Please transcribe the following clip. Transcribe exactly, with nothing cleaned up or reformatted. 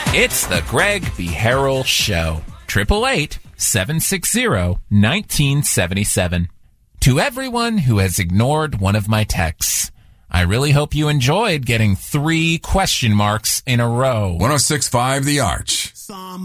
It's the Greg B. Harrell Show. eight eight eight, seven six zero, one nine seven seven. To everyone who has ignored one of my texts, I really hope you enjoyed getting three question marks in a row. one oh six point five The Arch. Some